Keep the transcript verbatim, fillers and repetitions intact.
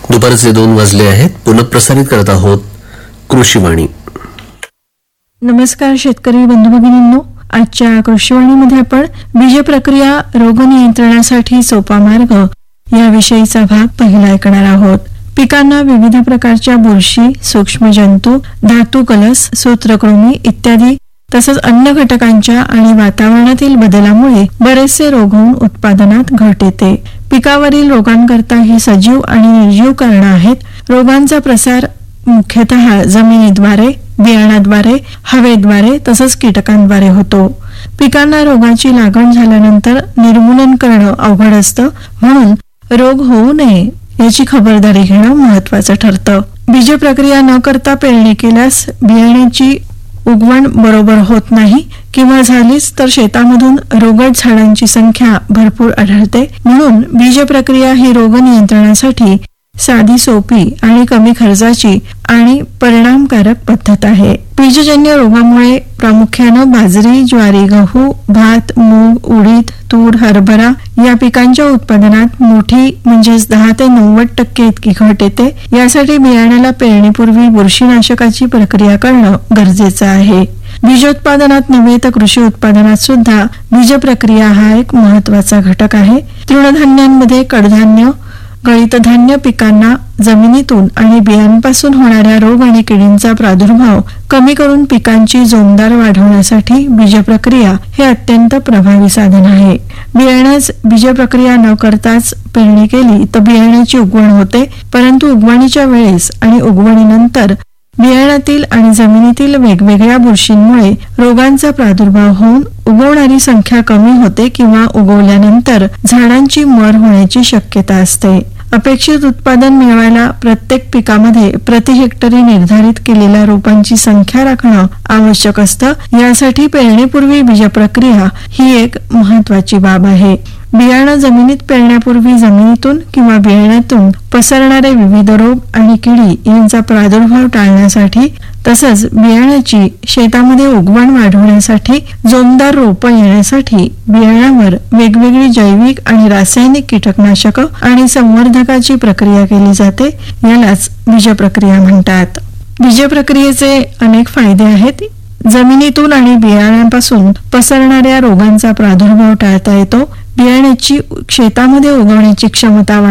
दुपारचे दोन वाजले आहेत. पुनःप्रसारित करत आहोत कृषीवाणी. नमस्कार शेतकरी बंधू भगिनींनो, आजच्या कृषीवाणीमध्ये आपण बीज प्रक्रिया रोग नियंत्रणासाठी सोपा मार्ग याविषयीचा भाग पहिला ऐकणार आहोत. पिकांना विविध प्रकारच्या बुरशी, सूक्ष्म जंतू, धातू कलस, सूत्रकृमी इत्यादी तसंच अन्य घटकांच्या आणि वातावरणातील बदलामुळे बरेचसे रोग होऊन उत्पादनात घट येते. पिकावरील रोगांकरता ही सजीव आणि निर्जीव कारणं आहेत. रोगांचा प्रसार मुख्यतः जमिनीद्वारे, बियाणाद्वारे, हवेद्वारे तसंच कीटकांद्वारे होतो. पिकांना रोगाची लागण झाल्यानंतर निर्मूलन करणं अवघड असतं, म्हणून रोग होऊ नये याची खबरदारी घेणं महत्वाचं ठरतं. बीज प्रक्रिया न करता पेरणी केल्यास बियाण्याची उगवण बरोबर होत नाही किंवा झालीच तर शेतामधून रोगट झाडांची संख्या भरपूर आढळते. म्हणून बीज प्रक्रिया ही रोग नियंत्रणासाठी साधी, सोपी आणि कमी खर्चाची आणि परिणामकारक पद्धत आहे. बीजजन्य रोगामुळे प्रामुख्यानं बाजरी, ज्वारी, गहू, भात, मूग, उडीद, तूर, हरभरा या पिकांच्या उत्पादनात मोठी म्हणजेच दहा ते नव्वद टक्के इतकी घट येते. यासाठी बियाण्याला पेरणीपूर्वी बुरशीनाशकाची प्रक्रिया करणं गरजेचं आहे. बीजोत्पादनात नव्हे तर कृषी उत्पादनात सुद्धा बीज प्रक्रिया हा एक महत्वाचा घटक आहे. तृणधान्यांमध्ये कडधान्य, गळीत धान्य पिकांना जमिनीतून आणि बियांपासून होणाऱ्या रोग आणि किडींचा प्रादुर्भाव कमी करून पिकांची जोमदार वाढवण्यासाठी बीज प्रक्रिया हे अत्यंत प्रभावी साधन आहे. बियाण्यास बीज प्रक्रिया न करताच पेरणी केली तर बियाण्याची उगवण होते, परंतु उगवणीच्या वेळेस आणि उगवणीनंतर बियाण्यातील आणि जमिनीतील वेगवेगळ्या बुरशींमुळे रोगांचा प्रादुर्भाव होऊन उगवणारी संख्या कमी होते किंवा उगवल्यानंतर झाडांची मर होण्याची शक्यता असते. अपेक्षित उत्पादन मिळवायला प्रत्येक पिकामध्ये प्रति हेक्टरी निर्धारित केलेल्या रोपांची संख्या राखणं आवश्यक असतं. यासाठी पेरणीपूर्वी बीज प्रक्रिया ही एक महत्वाची बाब आहे. बियाणं जमिनीत पेरण्यापूर्वी जमिनीतून किंवा बियाण्यातून पसरणारे विविध रोग आणि किडी यांचा प्रादुर्भाव टाळण्यासाठी तसंच बियाण्याची शेतामध्ये उगवण वाढवण्यासाठी, जोमदार रोपं येण्यासाठी बियाण्यावर वेगवेगळी जैविक आणि रासायनिक कीटकनाशक आणि संवर्धकाची प्रक्रिया केली जाते. यालाच बीज प्रक्रिया म्हणतात. बीज प्रक्रियेचे अनेक फायदे आहेत. जमिनीतून आणि बियाण्यापासून पसरणाऱ्या रोगांचा प्रादुर्भाव टाळता येतो. बियाण्याची शेतामध्ये उगवण्याची क्षमता